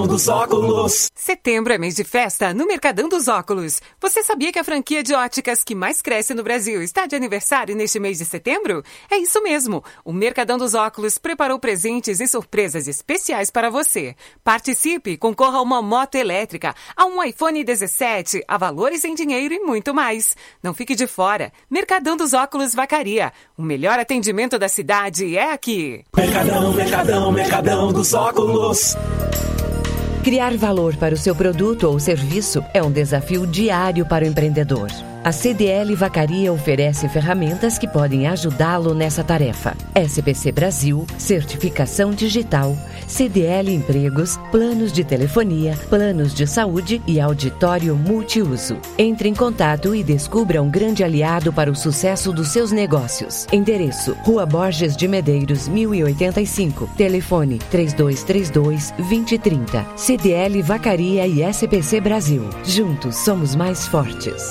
dos óculos. Setembro é mês de festa no Mercadão dos Óculos. Você sabia que a franquia de óticas que mais cresce no Brasil está de aniversário neste mês de setembro? É isso mesmo. O Mercadão dos Óculos preparou presentes e surpresas especiais para você. Participe, concorra a uma moto elétrica, a um iPhone 17, a valores em dinheiro e muito mais. Não fique de fora. Mercadão dos Óculos Vacaria. O melhor atendimento da cidade é aqui. Mercadão dos óculos. Criar valor para o seu produto ou serviço é um desafio diário para o empreendedor. A CDL Vacaria oferece ferramentas que podem ajudá-lo nessa tarefa. SPC Brasil, certificação digital, CDL Empregos, planos de telefonia, planos de saúde e auditório multiuso. Entre em contato e descubra um grande aliado para o sucesso dos seus negócios. Endereço: Rua Borges de Medeiros, 1085. Telefone 3232-2030. CDL Vacaria e SPC Brasil. Juntos somos mais fortes.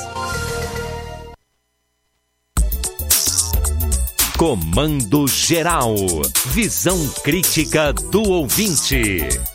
Comando Geral. Visão crítica do ouvinte.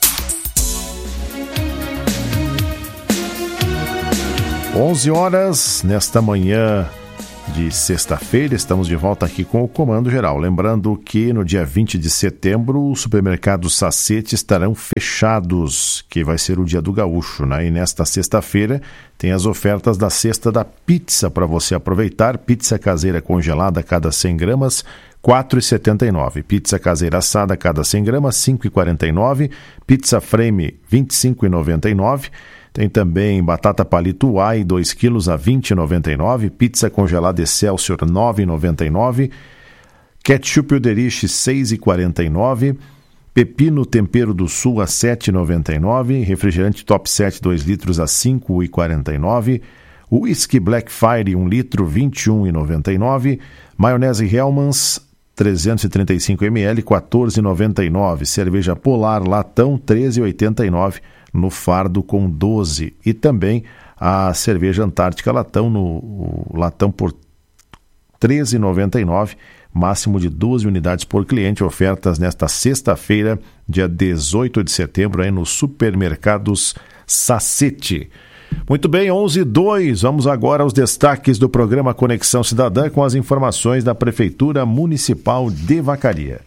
11h, nesta manhã de sexta-feira, estamos de volta aqui com o Comando Geral. Lembrando que no dia 20 de setembro, os supermercados Sacete estarão fechados, que vai ser o dia do gaúcho, né? E nesta sexta-feira tem as ofertas da cesta da pizza para você aproveitar. Pizza caseira congelada a cada 100 gramas, R$ 4,79. Pizza caseira assada a cada 100 gramas, R$ 5,49. Pizza frame, R$ 25,99. Tem também batata palito Uai, 2 quilos a R$ 20,99. Pizza congelada Excelsior, R$ 9,99. Ketchup Uderich, R$ 6,49. Pepino Tempero do Sul, a R$ 7,99. Refrigerante Top 7, 2 litros, a R$ 5,49. Whisky Black Fire, 1 litro, R$ 21,99. Maionese Hellmann's, 335 ml, R$ 14,99. Cerveja Polar Latão, R$ 13,89. No fardo com 12. E também a cerveja Antártica Latão, no latão por R$ 13,99, máximo de 12 unidades por cliente. Ofertas nesta sexta-feira, dia 18 de setembro, aí nos supermercados Sacete. Muito bem, 11h02, vamos agora aos destaques do programa Conexão Cidadã com as informações da Prefeitura Municipal de Vacaria.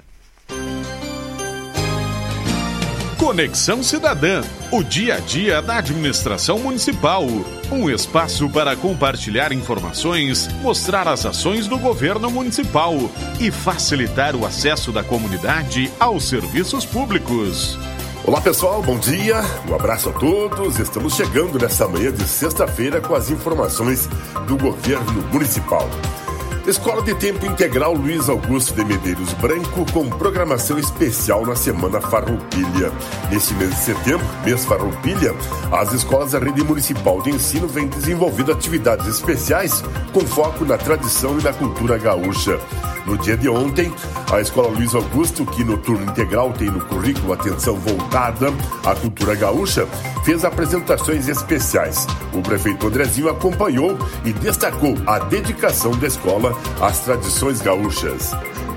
Conexão Cidadã, o dia a dia da administração municipal. Um espaço para compartilhar informações, mostrar as ações do governo municipal e facilitar o acesso da comunidade aos serviços públicos. Olá pessoal, bom dia, um abraço a todos. Estamos chegando nessa manhã de sexta-feira com as informações do governo municipal. Escola de Tempo Integral Luiz Augusto de Medeiros Branco com programação especial na Semana Farroupilha. Neste mês de setembro, mês Farroupilha, as escolas da rede municipal de ensino vêm desenvolvendo atividades especiais com foco na tradição e na cultura gaúcha. No dia de ontem, a Escola Luiz Augusto, que no turno integral tem no currículo atenção voltada à cultura gaúcha, fez apresentações especiais. O prefeito Andrezinho acompanhou e destacou a dedicação da escola às tradições gaúchas.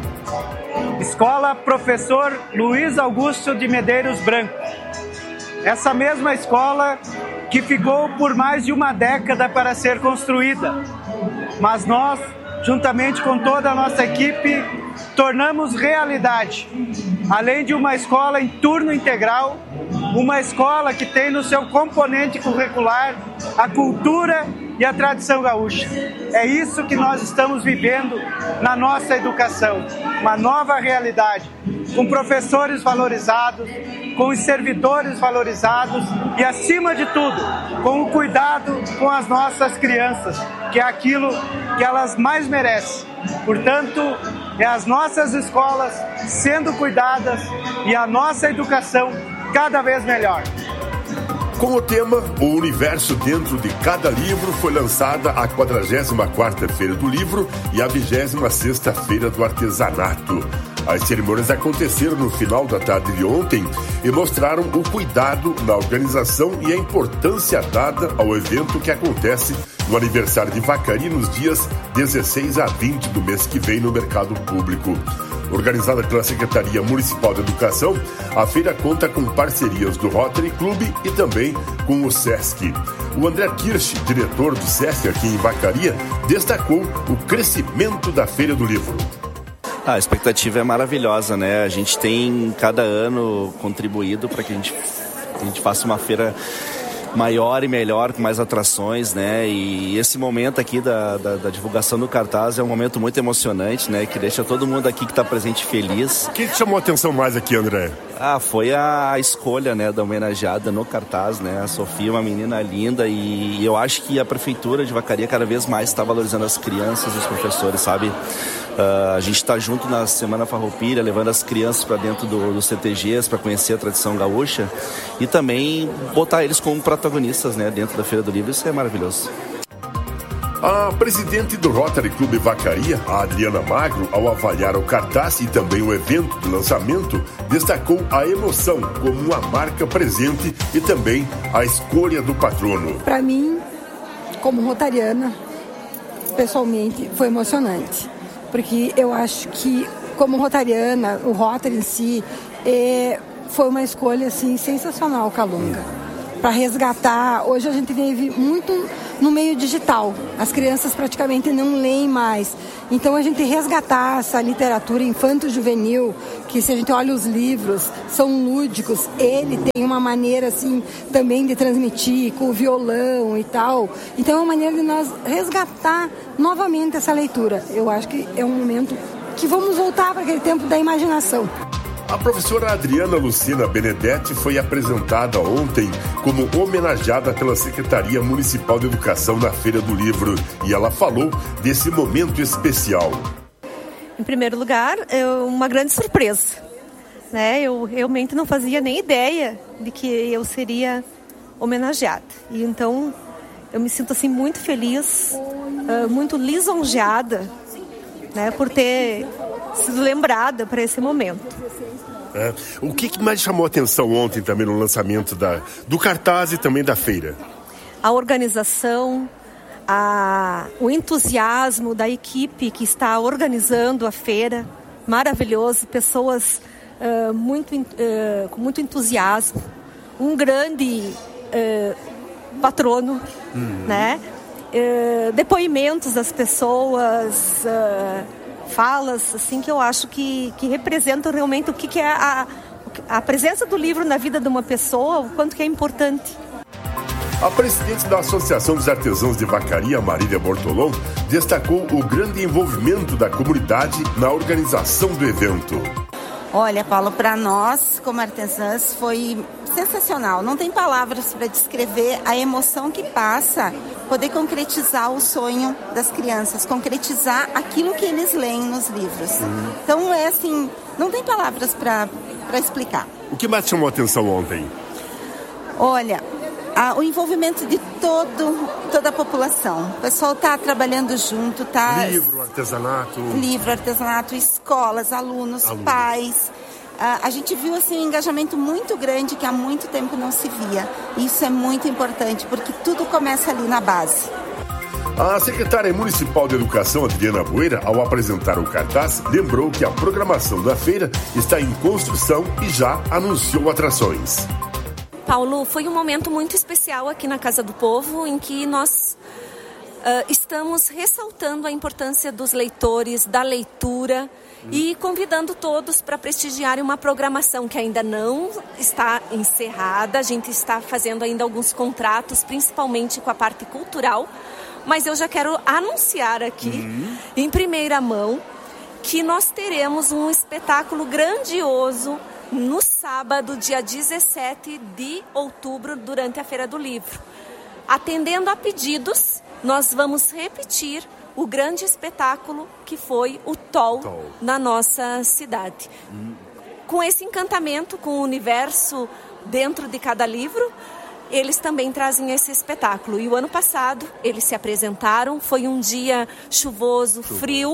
Escola Professor Luiz Augusto de Medeiros Branco. Essa mesma escola que ficou por mais de uma década para ser construída. Mas nós, juntamente com toda a nossa equipe, tornamos realidade. Além de uma escola em turno integral, uma escola que tem no seu componente curricular a cultura e a tradição gaúcha. É isso que nós estamos vivendo na nossa educação, uma nova realidade, com professores valorizados, com os servidores valorizados e, acima de tudo, com o cuidado com as nossas crianças, que é aquilo que elas mais merecem. Portanto, é as nossas escolas sendo cuidadas e a nossa educação cada vez melhor. Com o tema O Universo Dentro de Cada Livro, foi lançada a 44ª Feira do Livro e a 26ª Feira do Artesanato. As cerimônias aconteceram no final da tarde de ontem e mostraram o cuidado na organização e a importância dada ao evento que acontece no aniversário de Vacaria nos dias 16 a 20 do mês que vem no mercado público. Organizada pela Secretaria Municipal de Educação, a feira conta com parcerias do Rotary Club e também com o SESC. O André Kirsch, diretor do SESC aqui em Vacaria, destacou o crescimento da Feira do Livro. A expectativa é maravilhosa, né? A gente tem cada ano contribuído para que a gente faça uma feira maior e melhor, com mais atrações, né? E esse momento aqui da divulgação do cartaz é um momento muito emocionante, né? Que deixa todo mundo aqui que está presente feliz. O que chamou a atenção mais aqui, André? Foi a escolha, né, da homenageada no cartaz, né? A Sofia, uma menina linda, e eu acho que a Prefeitura de Vacaria cada vez mais está valorizando as crianças e os professores, sabe? A gente está junto na Semana Farroupilha, levando as crianças para dentro dos CTGs para conhecer a tradição gaúcha e também botar eles como protagonistas, né, dentro da Feira do Livro. Isso é maravilhoso. A presidente do Rotary Clube Vacaria, a Adriana Magro, ao avaliar o cartaz e também o evento de lançamento, destacou a emoção como uma marca presente e também a escolha do patrono. Para mim, como rotariana, pessoalmente, foi emocionante. Porque eu acho que, como rotariana, o Rotary em si, foi uma escolha assim, sensacional, Calunga. Para resgatar, hoje a gente vive muito no meio digital. As crianças praticamente não leem mais. Então a gente resgatar essa literatura infanto-juvenil, que se a gente olha os livros, são lúdicos. Ele tem uma maneira assim também de transmitir com o violão e tal. Então é uma maneira de nós resgatar novamente essa leitura. Eu acho que é um momento que vamos voltar para aquele tempo da imaginação. A professora Adriana Lucina Benedetti foi apresentada ontem como homenageada pela Secretaria Municipal de Educação na Feira do Livro e ela falou desse momento especial. Em primeiro lugar, é uma grande surpresa, né? Eu realmente não fazia nem ideia de que eu seria homenageada. E então eu me sinto assim muito feliz, muito lisonjeada, né, por ter sido lembrada para esse momento. O que mais chamou a atenção ontem também no lançamento do cartaz e também da feira? A organização, o entusiasmo da equipe que está organizando a feira, maravilhoso, pessoas com muito entusiasmo, um grande patrono, né? Depoimentos das pessoas, falas assim que eu acho que representam realmente o que é a presença do livro na vida de uma pessoa, o quanto que é importante. A presidente da Associação dos Artesãos de Vacaria, Marília Bortolom, destacou o grande envolvimento da comunidade na organização do evento. Olha, Paulo, para nós, como artesãs, foi sensacional. Não tem palavras para descrever a emoção que passa poder concretizar o sonho das crianças, concretizar aquilo que eles leem nos livros. Então, é assim, não tem palavras para explicar. O que mais chamou a atenção ontem? Olha, o envolvimento de toda a população. O pessoal está trabalhando junto, tá? Livro, artesanato, escolas, alunos, pais. A gente viu assim, um engajamento muito grande que há muito tempo não se via. Isso é muito importante, porque tudo começa ali na base. A secretária municipal de Educação, Adriana Boeira, ao apresentar o cartaz, lembrou que a programação da feira está em construção e já anunciou atrações. Paulo, foi um momento muito especial aqui na Casa do Povo, em que nós estamos ressaltando a importância dos leitores, da leitura e convidando todos para prestigiarem uma programação que ainda não está encerrada. A gente está fazendo ainda alguns contratos, principalmente com a parte cultural, mas eu já quero anunciar aqui, em primeira mão, que nós teremos um espetáculo grandioso no sábado, dia 17 de outubro, durante a Feira do Livro. Atendendo a pedidos, nós vamos repetir o grande espetáculo que foi o TOL na nossa cidade. Com esse encantamento, com o universo dentro de cada livro, eles também trazem esse espetáculo. E o ano passado, eles se apresentaram, foi um dia chuvoso, frio,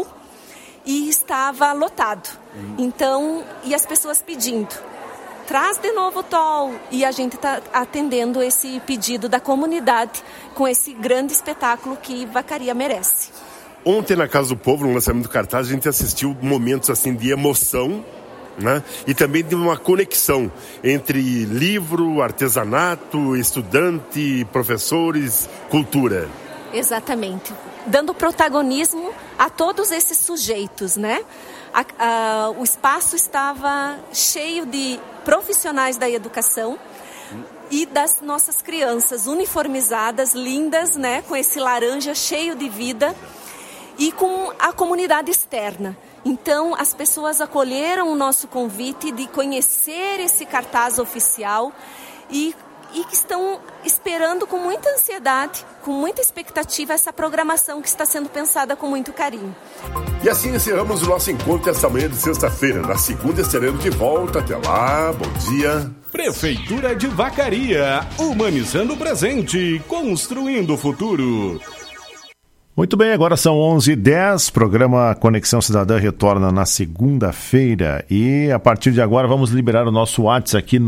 e estava lotado. Então, e as pessoas pedindo, traz de novo o TOL. E a gente está atendendo esse pedido da comunidade com esse grande espetáculo que Vacaria merece. ontem na Casa do Povo, no lançamento do cartaz, a gente assistiu momentos assim de emoção, né? E também de uma conexão entre livro, artesanato, estudante, professores, cultura. Exatamente. Dando protagonismo a todos esses sujeitos, né? O espaço estava cheio de profissionais da educação e das nossas crianças uniformizadas, lindas, né? Com esse laranja cheio de vida e com a comunidade externa. Então, as pessoas acolheram o nosso convite de conhecer esse cartaz oficial e que estão esperando com muita ansiedade, com muita expectativa, essa programação que está sendo pensada com muito carinho. E assim encerramos o nosso encontro esta manhã de sexta-feira. Na segunda estaremos de volta. Até lá, bom dia. Prefeitura de Vacaria, humanizando o presente, construindo o futuro. Muito bem, agora são 11h10, programa Conexão Cidadã retorna na segunda-feira e a partir de agora vamos liberar o nosso WhatsApp aqui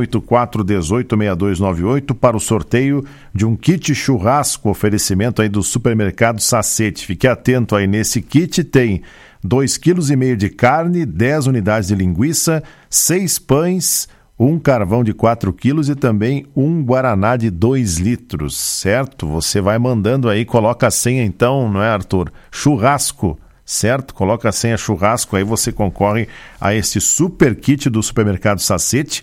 984-186298 para o sorteio de um kit churrasco, oferecimento aí do supermercado Sacete. Fique atento aí, nesse kit tem 2,5 kg de carne, 10 unidades de linguiça, 6 pães, um carvão de 4 quilos e também um guaraná de 2 litros, certo? Você vai mandando aí, coloca a senha então, não é, Arthur? Churrasco, certo? Coloca a senha churrasco, aí você concorre a esse super kit do supermercado Sacete,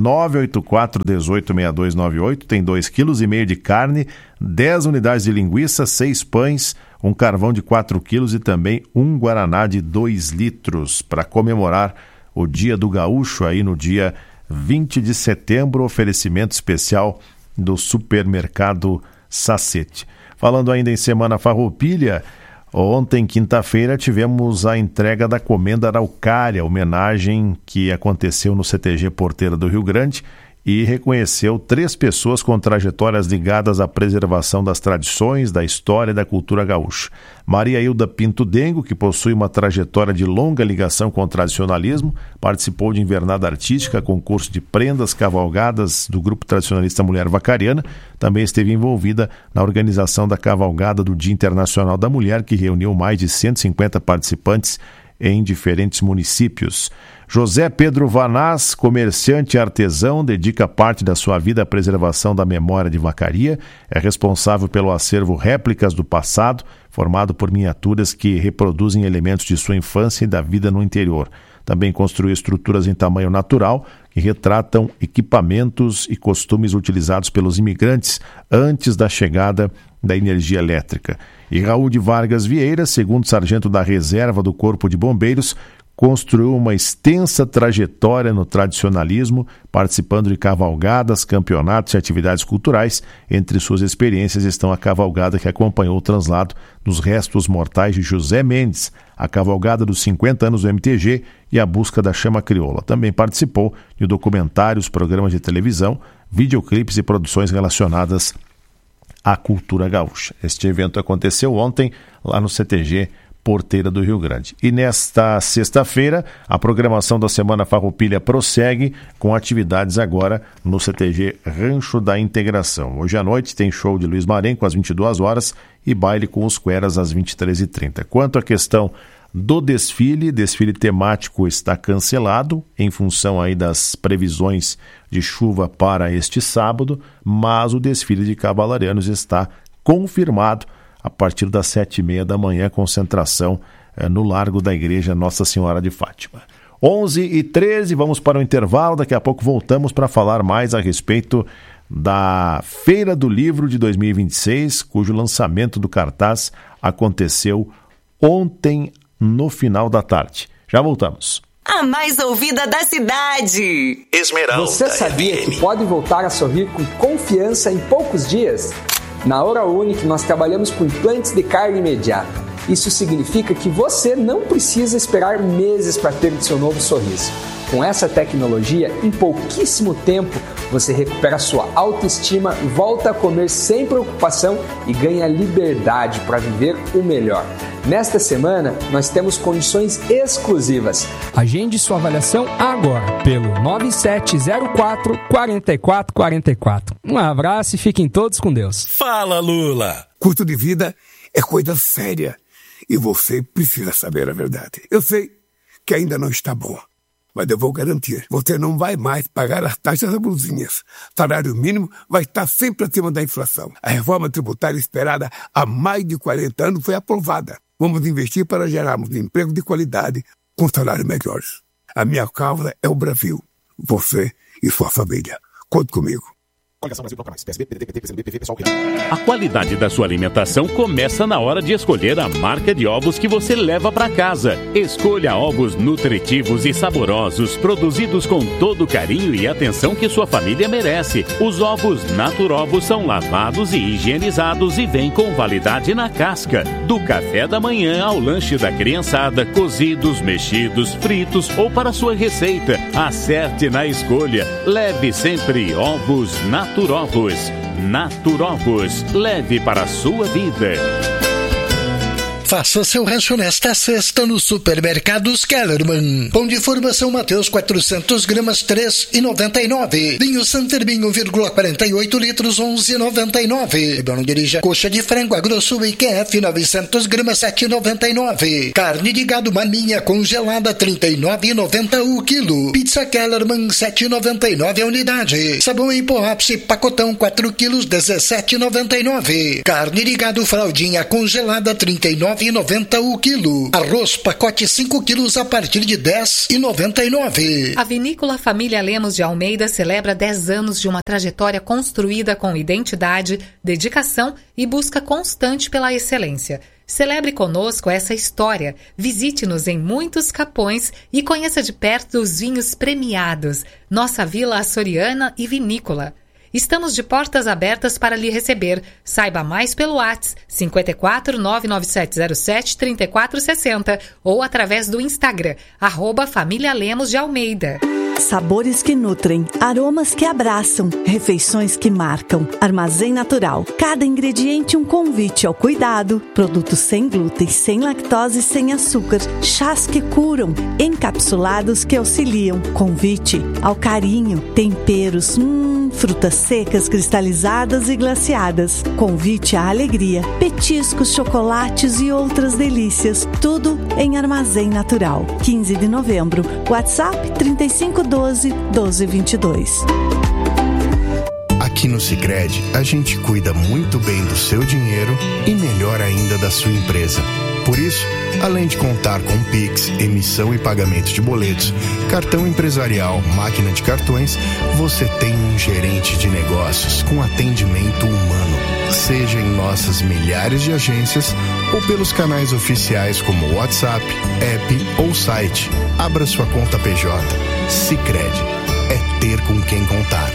984-186298, tem 2,5 kg de carne, 10 unidades de linguiça, 6 pães, um carvão de 4 quilos e também um guaraná de 2 litros, para comemorar o Dia do Gaúcho aí no dia 20 de setembro, oferecimento especial do supermercado Sacete. Falando ainda em Semana Farroupilha, ontem, quinta-feira, tivemos a entrega da Comenda Araucária, homenagem que aconteceu no CTG Porteira do Rio Grande e reconheceu 3 pessoas com trajetórias ligadas à preservação das tradições, da história e da cultura gaúcha. Maria Hilda Pinto Dengo, que possui uma trajetória de longa ligação com o tradicionalismo, participou de invernada artística, concurso de prendas, cavalgadas do Grupo Tradicionalista Mulher Vacariana, também esteve envolvida na organização da cavalgada do Dia Internacional da Mulher, que reuniu mais de 150 participantes em diferentes municípios. José Pedro Vanaz, comerciante e artesão, dedica parte da sua vida à preservação da memória de Vacaria, é responsável pelo acervo Réplicas do Passado, formado por miniaturas que reproduzem elementos de sua infância e da vida no interior. Também construiu estruturas em tamanho natural que retratam equipamentos e costumes utilizados pelos imigrantes antes da chegada da energia elétrica. E Raul de Vargas Vieira, segundo sargento da reserva do Corpo de Bombeiros, construiu uma extensa trajetória no tradicionalismo, participando de cavalgadas, campeonatos e atividades culturais. Entre suas experiências estão a cavalgada que acompanhou o translado dos restos mortais de José Mendes, a cavalgada dos 50 anos do MTG e a busca da chama crioula. Também participou de documentários, programas de televisão, videoclipes e produções relacionadas à cultura gaúcha. Este evento aconteceu ontem lá no CTG Porteira do Rio Grande. E nesta sexta-feira, a programação da Semana Farroupilha prossegue com atividades agora no CTG Rancho da Integração. Hoje à noite tem show de Luiz Marenco às 22 horas e baile com os Cueras às 23h30. Quanto à questão do desfile temático está cancelado em função aí das previsões de chuva para este sábado, mas o desfile de cavalarianos está confirmado a partir das 7h30 da manhã, concentração no Largo da Igreja Nossa Senhora de Fátima. 11h13, vamos para o intervalo, daqui a pouco voltamos para falar mais a respeito da Feira do Livro de 2026, cujo lançamento do cartaz aconteceu ontem no final da tarde. Já voltamos. A mais ouvida da cidade. Esmeralda. Você sabia que pode voltar a sorrir com confiança em poucos dias? Na Oral Unique, nós trabalhamos com implantes de carga imediata. Isso significa que você não precisa esperar meses para ter o seu novo sorriso. Com essa tecnologia, em pouquíssimo tempo, você recupera sua autoestima, volta a comer sem preocupação e ganha liberdade para viver o melhor. Nesta semana, nós temos condições exclusivas. Agende sua avaliação agora pelo 9704-4444. Um abraço e fiquem todos com Deus. Fala, Lula! Custo de vida é coisa séria. E você precisa saber a verdade. Eu sei que ainda não está boa, mas eu vou garantir. Você não vai mais pagar as taxas das blusinhas. Salário mínimo vai estar sempre acima da inflação. A reforma tributária esperada há mais de 40 anos foi aprovada. Vamos investir para gerarmos emprego de qualidade com salários melhores. A minha causa é o Brasil. Você e sua família. Conte comigo. A qualidade da sua alimentação começa na hora de escolher a marca de ovos que você leva para casa. Escolha ovos nutritivos e saborosos, produzidos com todo o carinho e atenção que sua família merece. Os ovos Naturovos são lavados e higienizados e vêm com validade na casca. Do café da manhã ao lanche da criançada, cozidos, mexidos, fritos ou para sua receita. Acerte na escolha. Leve sempre ovos Naturovos. Naturovos, leve para a sua vida. Faça seu rancho nesta sexta no Supermercados Kellerman. Pão de formação Mateus 400 gramas, R$3,99. Vinho Santermin 1,48 litros, R$11,99. Não dirija. Coxa de frango agrosso IQF 900 gramas, R$7,99. Carne de gado maminha congelada, R$39,90 o quilo. Pizza Kellerman, R$7,99 a unidade. Sabão em pó ápice pacotão 4 quilos, R$17,99. Carne de gado fraldinha congelada, R$39,90 o quilo. Arroz pacote 5 quilos a partir de R$10,99. A Vinícola Família Lemos de Almeida celebra 10 anos de uma trajetória construída com identidade, dedicação e busca constante pela excelência. Celebre conosco essa história. Visite-nos em muitos capões e conheça de perto os vinhos premiados. Nossa Vila Açoriana e Vinícola. Estamos de portas abertas para lhe receber. Saiba mais pelo WhatsApp 54 99707 3460 ou através do Instagram, @Família Lemos de Almeida. Sabores que nutrem, aromas que abraçam, refeições que marcam. Armazém Natural. Cada ingrediente um convite ao cuidado. Produtos sem glúten, sem lactose e sem açúcar. Chás que curam, encapsulados que auxiliam. Convite ao carinho. Temperos, frutas secas, cristalizadas e glaciadas. Convite à alegria. Petiscos, chocolates e outras delícias. Tudo em Armazém Natural. 15 de novembro. WhatsApp 3512-1222. Aqui no Sicredi, a gente cuida muito bem do seu dinheiro e melhor ainda da sua empresa. Por isso, além de contar com Pix, emissão e pagamento de boletos, cartão empresarial, máquina de cartões, você tem um gerente de negócios com atendimento humano. Seja em nossas milhares de agências ou pelos canais oficiais como WhatsApp, app ou site. Abra sua conta PJ. Sicredi. É ter com quem contar.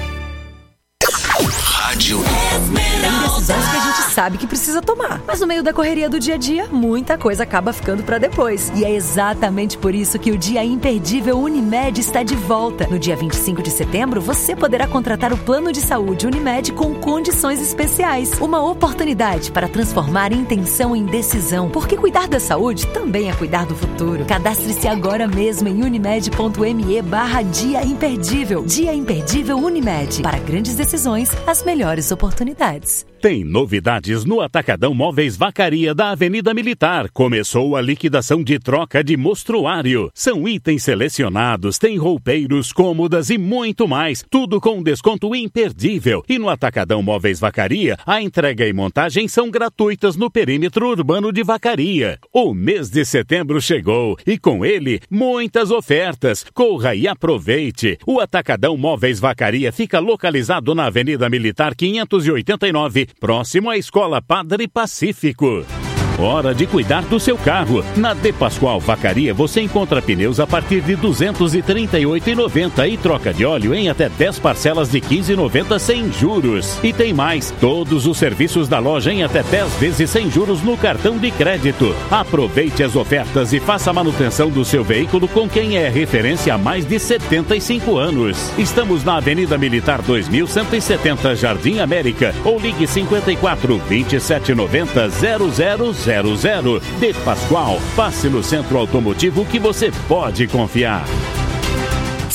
Rádio Tem decisões que a gente sabe que precisa tomar, mas no meio da correria do dia a dia, muita coisa acaba ficando pra depois. E é exatamente por isso que o Dia Imperdível Unimed está de volta. No dia 25 de setembro, você poderá contratar o plano de saúde Unimed com condições especiais. Uma oportunidade para transformar intenção em decisão, porque cuidar da saúde também é cuidar do futuro. Cadastre-se agora mesmo em unimed.me/Dia Imperdível. Dia Imperdível Unimed. Para grandes decisões, as melhores oportunidades. Tem novidades no Atacadão Móveis Vacaria da Avenida Militar. Começou a liquidação de troca de mostruário. São itens selecionados, tem roupeiros, cômodas e muito mais. Tudo com desconto imperdível. E no Atacadão Móveis Vacaria, a entrega e montagem são gratuitas no perímetro urbano de Vacaria. O mês de setembro chegou e com ele, muitas ofertas. Corra e aproveite. O Atacadão Móveis Vacaria fica localizado na Avenida Militar 589, próximo à Escola Padre Pacífico. Hora de cuidar do seu carro. Na De Pascoal Vacaria você encontra pneus a partir de R$ 238,90 e troca de óleo em até 10 parcelas de R$ 15,90 sem juros. E tem mais, todos os serviços da loja em até 10 vezes sem juros no cartão de crédito. Aproveite as ofertas e faça a manutenção do seu veículo com quem é referência há mais de 75 anos. Estamos na Avenida Militar 2170, Jardim América, ou ligue 54 2790 0000. De Pascoal, passe no centro automotivo que você pode confiar.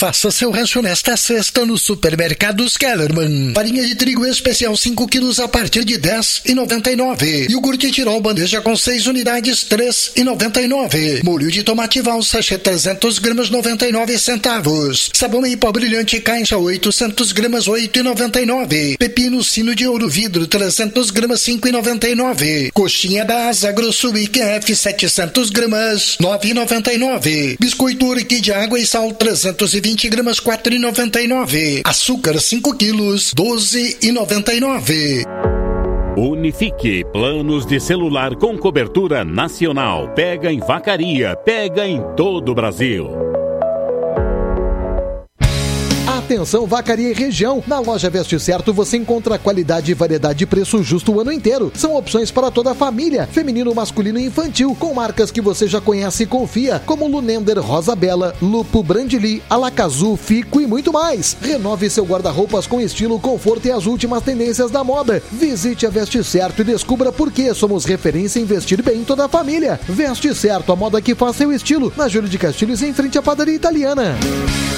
Faça seu rancho nesta sexta no Supermercados Kellerman. Farinha de trigo especial 5 quilos a partir de R$10,99. Iogurte Tirol bandeja com 6 unidades, R$3,99. Molho de tomate valsa 300 gramas, 99 centavos. Sabão em pó brilhante caixa 800 gramas, 8,99. Pepino sino de ouro vidro 300 gramas, 5,99. Coxinha da Asa Grosso IQF 700 gramas, 9,99. Biscoito Urque de água e sal 320 gramas, 4,99. Açúcar 5 quilos, 12,99. Unifique, planos de celular com cobertura nacional. Pega em Vacaria, pega em todo o Brasil. Atenção, Vacaria e região. Na loja Veste Certo você encontra qualidade, variedade e preço justo o ano inteiro. São opções para toda a família, feminino, masculino e infantil, com marcas que você já conhece e confia, como Lunender, Rosa Bela, Lupo, Brandili, Alacazu, Fico e muito mais. Renove seu guarda-roupas com estilo, conforto e as últimas tendências da moda. Visite a Veste Certo e descubra por que somos referência em vestir bem em toda a família. Veste Certo, a moda que faz seu estilo, na Júlio de Castilhos, em frente à Padaria Italiana.